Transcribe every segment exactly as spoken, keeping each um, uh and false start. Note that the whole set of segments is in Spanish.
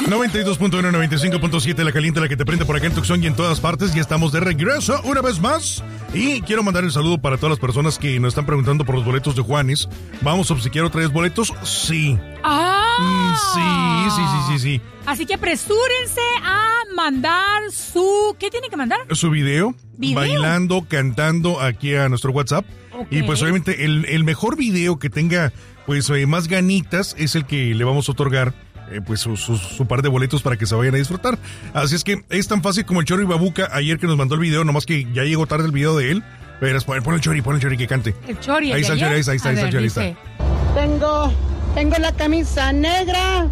noventa y dos punto uno, noventa y cinco punto siete, la caliente, la que te prende por acá en Tucson y en todas partes. Ya estamos de regreso una vez más. Y quiero mandar el saludo para todas las personas que nos están preguntando por los boletos de Juanes. ¿Vamos a obsequiar otra vez boletos? Sí. ¡Ah! Mm, sí, sí, sí, sí, sí. Así que apresúrense a mandar su... ¿Qué tiene que mandar? Su video, ¿Video? bailando, cantando aquí a nuestro WhatsApp. Okay. Y pues obviamente el, el mejor video que tenga pues eh, más ganitas es el que le vamos a otorgar eh, pues su, su, su par de boletos para que se vayan a disfrutar. Así es que es tan fácil como el Chori Babuca ayer que nos mandó el video, nomás que ya llegó tarde el video de él. Verás, pon, pon el Chori, pon el Chori que cante. El Chori. Ahí está el Chori, ahí está, ahí está, ahí está el Chori, ahí está. Tengo, tengo la camisa negra.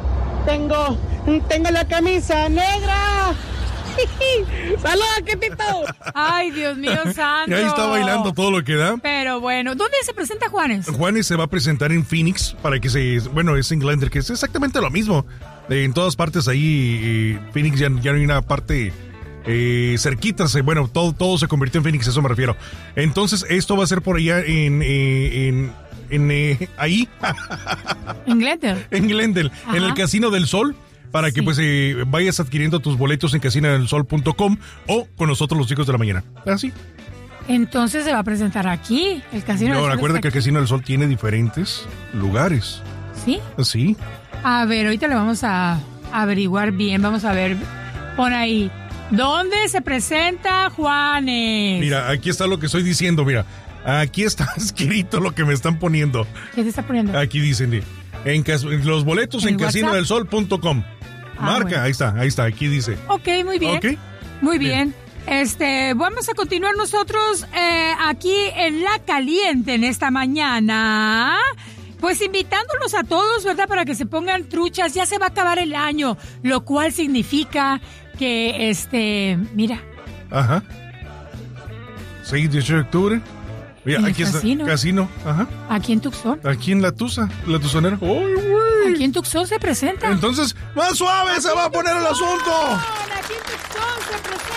Tengo, tengo la camisa negra. ¡Saludos, Quetito! Ay, Dios mío santo. Y ahí está bailando todo lo que da. Pero bueno, ¿dónde se presenta Juanes? Juanes se va a presentar en Phoenix para que se... Bueno, es en Glendale, que es exactamente lo mismo. Eh, en todas partes ahí, eh, Phoenix ya, ya no hay una parte eh, cerquita. Se, bueno, todo, todo se convirtió en Phoenix, a eso me refiero. Entonces, esto va a ser por allá en... Eh, en, en eh, ahí. En Glendale. En Glendale, Ajá. en el Casino del Sol. Para que Sí. pues eh, vayas adquiriendo tus boletos en casino del sol punto com o con nosotros los chicos de la mañana. Así. Entonces se va a presentar aquí, el Casino del No, Sol recuerda está que el aquí. Casino del Sol tiene diferentes lugares. ¿Sí? Sí. A ver, ahorita le vamos a averiguar bien, vamos a ver. Pon ahí, ¿dónde se presenta Juanes? Mira, aquí está lo que estoy diciendo, mira. Aquí está escrito lo que me están poniendo. ¿Qué te está poniendo? Aquí dicen, en, cas- en los boletos ¿En en casino del sol punto com. Ah, Marca, bueno. ahí está, ahí está, aquí dice. Ok, muy bien. Ok. Muy bien. Este, vamos a continuar nosotros eh, aquí en La Caliente en esta mañana. Pues invitándolos a todos, ¿verdad? Para que se pongan truchas. Ya se va a acabar el año, lo cual significa que, este, mira. Ajá. seis, dieciocho de octubre. Mira, En el aquí casino. está. Casino. Ajá. Aquí en Tucson. Aquí en La Tusa, La Tusanera. ¡Ay, güey! Aquí en Tucson se presenta. Entonces, más suave se va a poner el asunto. Aquí en Tucson se presenta.